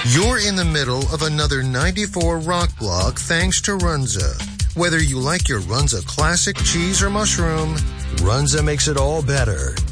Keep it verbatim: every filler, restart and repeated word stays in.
You're in the middle of another ninety-four rock block thanks to Runza. Whether you like your Runza classic cheese or mushroom, Runza makes it all better.